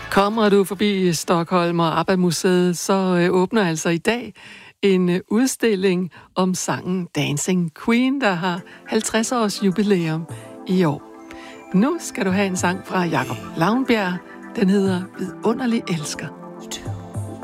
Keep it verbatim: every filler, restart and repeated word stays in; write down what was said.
Kommer du forbi Stockholm og ABBA-museet, så øh, åbner altså i dag en øh, udstilling om sangen Dancing Queen, der har halvtreds års jubilæum i år. Nu skal du have en sang fra Jakob Lavnbjerg. Den hedder Vidunderlig Elsker.